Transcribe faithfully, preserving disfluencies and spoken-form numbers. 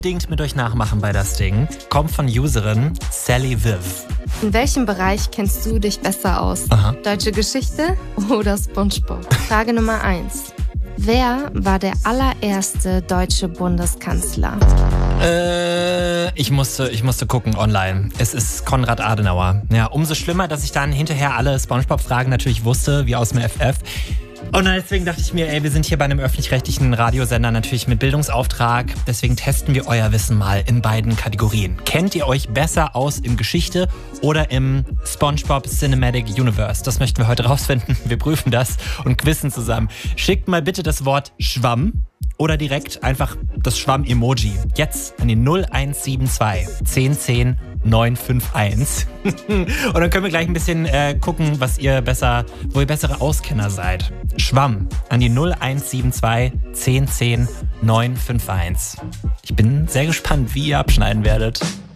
unbedingt mit euch nachmachen bei das Ding. Kommt von Userin Sally Viv. In welchem Bereich kennst du dich besser aus? Aha. Deutsche Geschichte oder SpongeBob? Frage Nummer eins. Wer war der allererste deutsche Bundeskanzler? Äh, ich musste, ich musste gucken online. Es ist Konrad Adenauer. Ja, umso schlimmer, dass ich dann hinterher alle SpongeBob-Fragen natürlich wusste, wie aus dem F F. Und deswegen dachte ich mir, ey, wir sind hier bei einem öffentlich-rechtlichen Radiosender natürlich mit Bildungsauftrag. Deswegen testen wir euer Wissen mal in beiden Kategorien. Kennt ihr euch besser aus in Geschichte oder im SpongeBob Cinematic Universe? Das möchten wir heute rausfinden. Wir prüfen das und quizzen zusammen. Schickt mal bitte das Wort Schwamm oder direkt einfach das Schwamm-Emoji. Jetzt an die null eins sieben zwei zehn zehn neun fünf eins. Und dann können wir gleich ein bisschen äh, gucken, was ihr besser, wo ihr bessere Auskenner seid. Schwamm an die null eins sieben zwei zehn zehn neun fünf eins. Ich bin sehr gespannt, wie ihr abschneiden werdet.